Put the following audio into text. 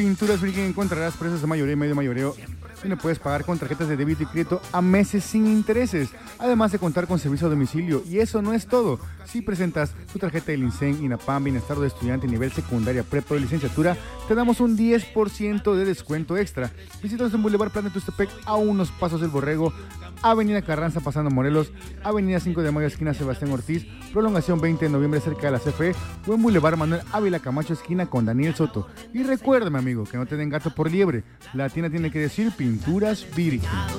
Pinturas Virgen encontrarás precios de mayoreo y medio mayoreo y le puedes pagar con tarjetas de débito y crédito a meses sin intereses, además de contar con servicio a domicilio. Y eso no es todo. Si presentas tu tarjeta de Lincen, INAPAM, Bienestar de Estudiante nivel secundaria, prepa o licenciatura, te damos un 10% de descuento extra. Visítanos en Boulevard Plan de Tustepec, a unos pasos del Borrego, Avenida Carranza pasando Morelos, Avenida 5 de Mayo esquina Sebastián Ortiz, prolongación 20 de noviembre cerca de la CFE, o en Boulevard Manuel Ávila Camacho esquina con Daniel Soto. Y recuérdame, amigo, que no te den gato por liebre. La tienda tiene que decir Pinturas Virgen.